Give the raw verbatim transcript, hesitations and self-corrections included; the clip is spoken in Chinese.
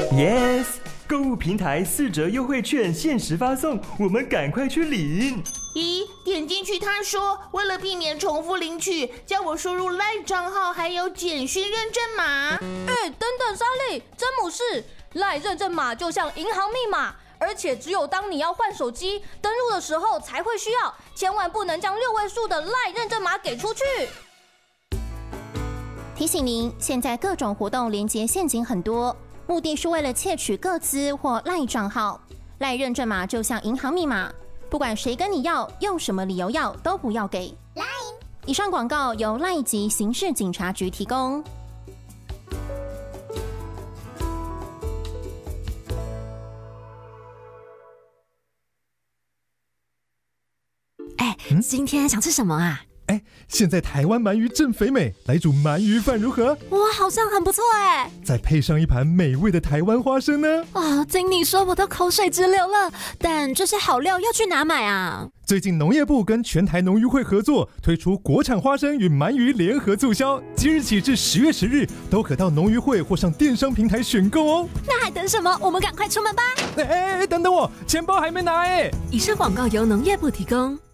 Yes， 购物平台四折优惠券限时发送，我们赶快去领。 咦，点进去他说，为了避免重复领取，叫我输入 LINE 账号还有简讯认证码。 哎，等等，莎莉，詹姆士 ，LINE 认证码就像银行密码，而且只有当你要换手机登录的时候才会需要，千万不能将六位数的 LINE 认证码给出去。 提醒您，现在各种活动连结陷阱很多，目的是为了窃取个资或 LINE 账号。LINE 认证码就像银行密码，不管谁跟你要，用什么理由要，都不要给。以上广告由 LINE 及刑事警察局提供。 哎，今天想吃什么啊？ 哎，现在台湾鳗鱼正肥美，来煮鳗鱼饭如何？ 哇，好像很不错哎！ 再配上一盘美味的台湾花生呢？ 啊，听你说我都口水直流了。但这些好料要去哪买啊？ 最近农业部跟全台农渔会合作，推出国产花生与鳗鱼联合促销，即日起至十月十日，都可到农渔会或上电商平台选购哦。 那还等什么？我们赶快出门吧！ 哎哎哎，等等我，钱包还没拿哎！ 以上广告由农业部提供。